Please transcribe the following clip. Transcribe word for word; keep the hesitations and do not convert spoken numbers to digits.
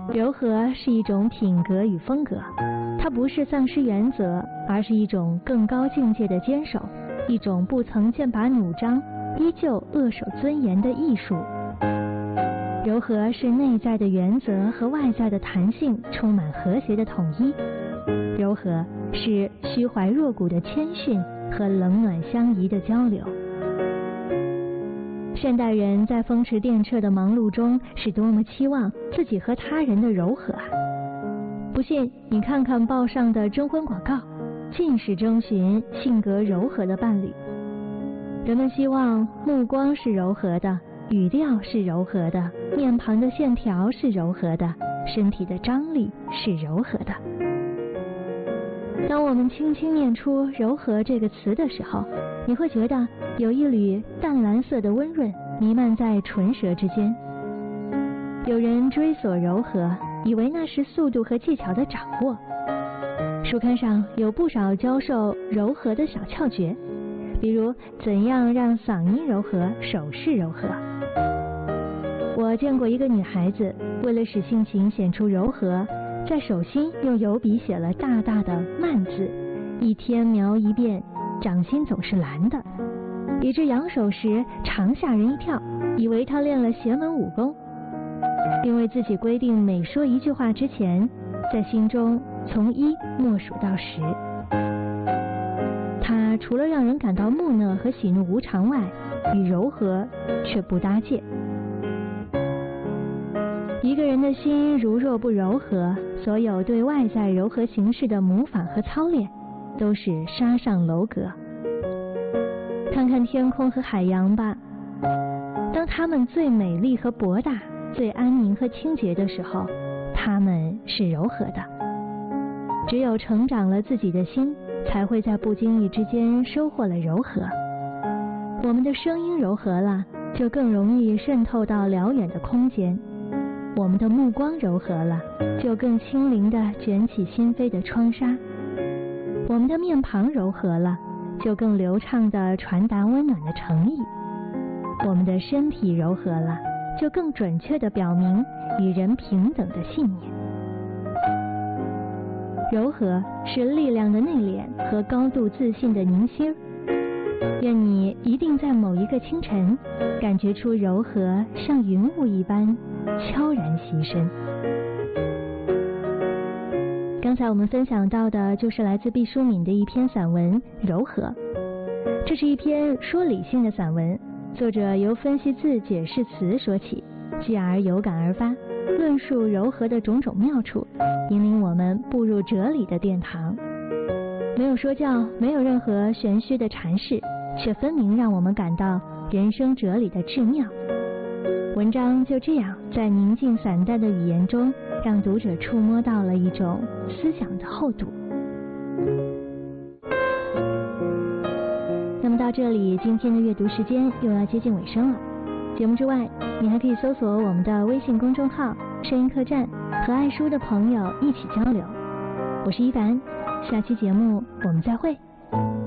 柔和是一种品格与风格，它不是丧失原则，而是一种更高境界的坚守，一种不曾剑拔弩张，依旧扼守尊严的艺术。柔和是内在的原则和外在的弹性充满和谐的统一，柔和是虚怀若谷的谦逊和冷暖相宜的交流。现代人在风驰电掣的忙碌中，是多么期望自己和他人的柔和啊！不信你看看报上的征婚广告，尽是征询性格柔和的伴侣。人们希望目光是柔和的，语调是柔和的，面庞的线条是柔和的，身体的张力是柔和的。当我们轻轻念出柔和这个词的时候，你会觉得有一缕淡蓝色的温润弥漫在唇舌之间。有人追索柔和，以为那是速度和技巧的掌握。书刊上有不少教授柔和的小窍诀，比如怎样让嗓音柔和，手势柔和。我见过一个女孩子，为了使性情显出柔和，在手心用油笔写了大大的慢字，一天描一遍，掌心总是蓝的，以致扬手时常吓人一跳，以为她练了邪门武功。并为自己规定每说一句话之前，在心中从一默数到十。她除了让人感到木讷和喜怒无常外，与柔和却不搭界。一个人的心如若不柔和，所有对外在柔和形式的模仿和操练都是沙上楼阁。看看天空和海洋吧，当它们最美丽和博大，最安宁和清洁的时候，它们是柔和的。只有成长了自己的心，才会在不经意之间收获了柔和。我们的声音柔和了，就更容易渗透到辽远的空间。我们的目光柔和了，就更轻灵地卷起心扉的窗纱。我们的面庞柔和了，就更流畅地传达温暖的诚意。我们的身体柔和了，就更准确地表明与人平等的信念。柔和是力量的内敛和高度自信的凝心。愿你一定在某一个清晨，感觉出柔和像云雾一般悄然袭身。刚才我们分享到的就是来自毕淑敏的一篇散文《柔和》。这是一篇说理性的散文，作者由分析字解释词说起，继而有感而发，论述柔和的种种妙处，引领我们步入哲理的殿堂。没有说教，没有任何玄虚的阐释，却分明让我们感到人生哲理的致妙。文章就这样在宁静散淡的语言中，让读者触摸到了一种思想的厚度。那么到这里，今天的阅读时间又要接近尾声了。节目之外，你还可以搜索我们的微信公众号声音客栈，和爱书的朋友一起交流。我是一凡，下期节目我们再会。